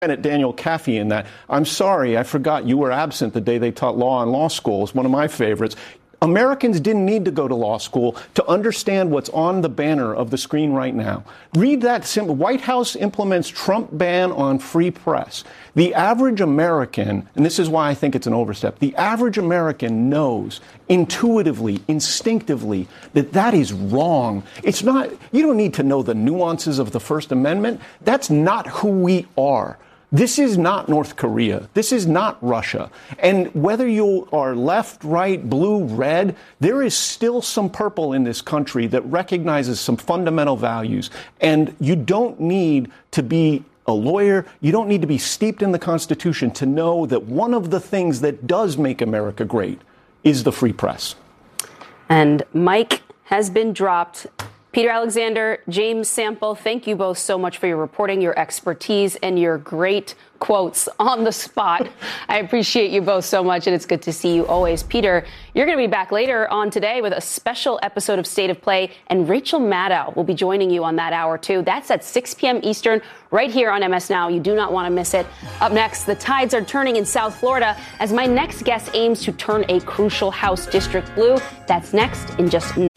At Daniel Caffey in that. I'm sorry, I forgot you were absent the day they taught law in law school. It's one of my favorites. Americans didn't need to go to law school to understand what's on the banner of the screen right now. Read that simple. White House implements Trump ban on free press. The average American, and this is why I think it's an overstep, the average American knows intuitively, instinctively, that that is wrong. It's not, you don't need to know the nuances of the First Amendment. That's not who we are. This is not North Korea. This is not Russia. And whether you are left, right, blue, red, there is still some purple in this country that recognizes some fundamental values. And you don't need to be a lawyer. You don't need to be steeped in the Constitution to know that one of the things that does make America great is the free press. And Mike has been dropped. Peter Alexander, James Sample, thank you both so much for your reporting, your expertise, and your great quotes on the spot. I appreciate you both so much, and it's good to see you always. Peter, you're going to be back later on today with a special episode of State of Play, and Rachel Maddow will be joining you on that hour, too. That's at 6 p.m. Eastern, right here on MS Now. You do not want to miss it. Up next, the tides are turning in South Florida as my next guest aims to turn a crucial House district blue. That's next in just